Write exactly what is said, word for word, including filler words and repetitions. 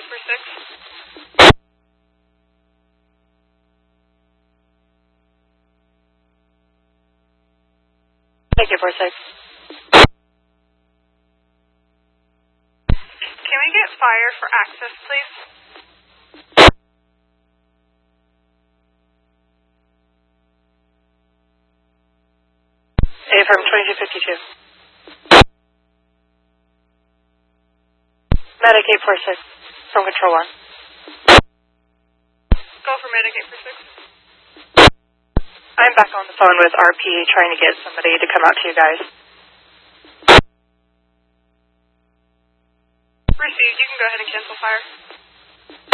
for six. Medicaid for six. Can we get fire for access, please? A from twenty-two fifty-two. Medicaid for six from Control one. Go for Medicaid for six. I'm back on the phone with R P trying to get somebody to come out to you guys. Received. You can go ahead and cancel fire.